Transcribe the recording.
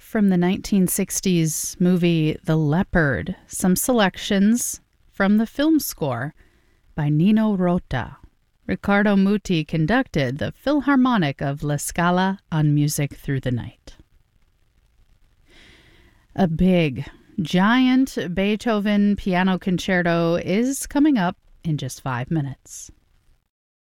from the 1960s movie The Leopard, some selections from the film score by Nino Rota. Riccardo Muti conducted the Philharmonic of La Scala on Music Through the Night. A big, giant Beethoven piano concerto is coming up in just 5 minutes.